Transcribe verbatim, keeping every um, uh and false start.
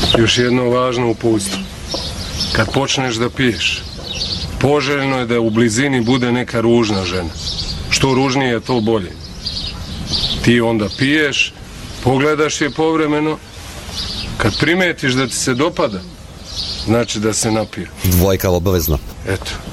Još jedno važno uputstvo. Kad počneš da piješ, poželjno je da u blizini bude neka ružna žena. Što ružnije je, to bolje. Ti onda piješ, pogledaš je povremeno, kad primetiš da ti se dopada, znači da se napio. Dvojka obavezno. Eto.